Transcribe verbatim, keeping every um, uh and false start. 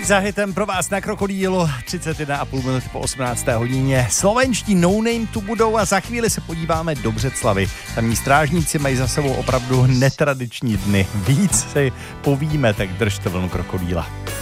Hit za hitem pro vás na Krokodýlu, třicet jedna a půl minuty po osmnácté hodině. Slovenští no name tu budou a za chvíli se podíváme do Břeclavi. Tamní strážníci mají za sebou opravdu netradiční dny. Víc si povíme, tak držte vlnu Krokodýla.